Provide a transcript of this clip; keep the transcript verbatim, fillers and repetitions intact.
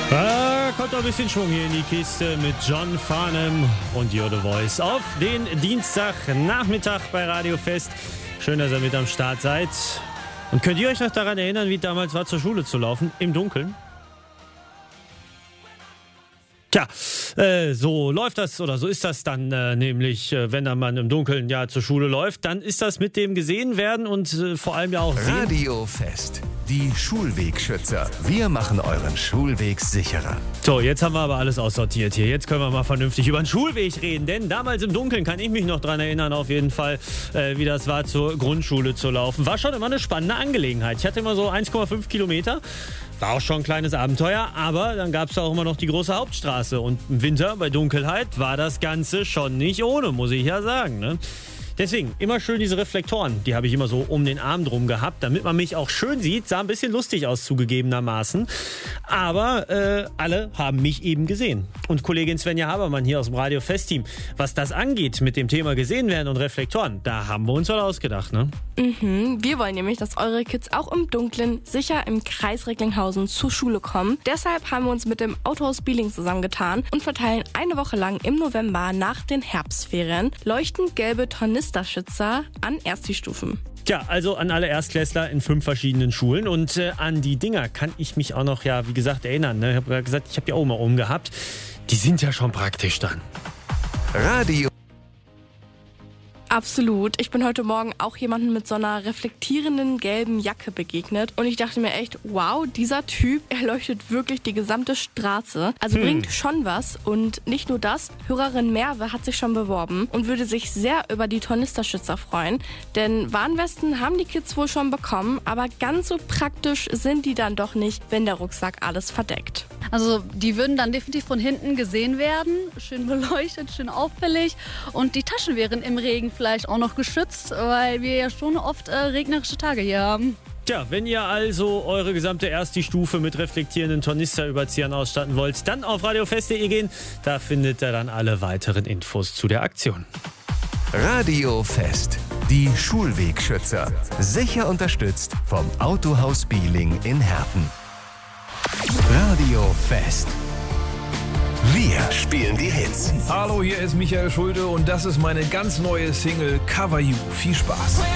Ah, kommt noch ein bisschen Schwung hier in die Kiste mit John Farnham und You're the Voice auf den Dienstagnachmittag bei Radio Fest. Schön, dass ihr mit am Start seid. Und könnt ihr euch noch daran erinnern, wie damals war, zur Schule zu laufen? Im Dunkeln? Tja, äh, so läuft das oder so ist das dann äh, nämlich, äh, wenn dann man im Dunkeln ja zur Schule läuft, dann ist das mit dem gesehen werden und äh, vor allem ja auch sehen. Radio Fest, die Schulwegschützer. Wir machen euren Schulweg sicherer. So, jetzt haben wir aber alles aussortiert hier. Jetzt können wir mal vernünftig über den Schulweg reden, denn damals im Dunkeln kann ich mich noch dran erinnern, auf jeden Fall, äh, wie das war, zur Grundschule zu laufen. War schon immer eine spannende Angelegenheit. Ich hatte immer so eins Komma fünf Kilometer. War auch schon ein kleines Abenteuer, aber dann gab es auch immer noch die große Hauptstraße. Und im Winter bei Dunkelheit war das Ganze schon nicht ohne, muss ich ja sagen, ne? Deswegen immer schön diese Reflektoren, die habe ich immer so um den Arm drum gehabt, damit man mich auch schön sieht. Sah ein bisschen lustig aus zugegebenermaßen, aber äh, alle haben mich eben gesehen. Und Kollegin Svenja Habermann hier aus dem Radio Fest Team, was das angeht mit dem Thema gesehen werden und Reflektoren, da haben wir uns was ausgedacht, ne? Mhm, wir wollen nämlich, dass eure Kids auch im Dunkeln sicher im Kreis Recklinghausen zur Schule kommen. Deshalb haben wir uns mit dem Autohaus Bieling zusammengetan und verteilen eine Woche lang im November nach den Herbstferien leuchtend gelbe Tornisterschützer an Erststufen. Tja, also an alle Erstklässler in fünf verschiedenen Schulen und äh, an die Dinger kann ich mich auch noch, ja, wie gesagt, erinnern. Ne? Ich habe gesagt, ich habe die auch mal oben gehabt. Die sind ja schon praktisch dann. Radio Absolut. Ich bin heute Morgen auch jemandem mit so einer reflektierenden gelben Jacke begegnet und ich dachte mir echt, wow, dieser Typ erleuchtet wirklich die gesamte Straße. Also hm. bringt schon was und nicht nur das, Hörerin Merve hat sich schon beworben und würde sich sehr über die Tornisterschützer freuen, denn Warnwesten haben die Kids wohl schon bekommen, aber ganz so praktisch sind die dann doch nicht, wenn der Rucksack alles verdeckt. Also die würden dann definitiv von hinten gesehen werden, schön beleuchtet, schön auffällig und die Taschen wären im Regen vielleicht auch noch geschützt, weil wir ja schon oft äh, regnerische Tage hier haben. Tja, wenn ihr also eure gesamte erste Stufe mit reflektierenden Tornisterüberziehern ausstatten wollt, dann auf radiofest punkt de gehen. Da findet ihr dann alle weiteren Infos zu der Aktion. Radio Fest, die Schulwegschützer. Sicher unterstützt vom Autohaus Bieling in Herten. Radio Fest. Wir spielen die Hits. Hallo, hier ist Michael Schulte und das ist meine ganz neue Single Cover You. Viel Spaß.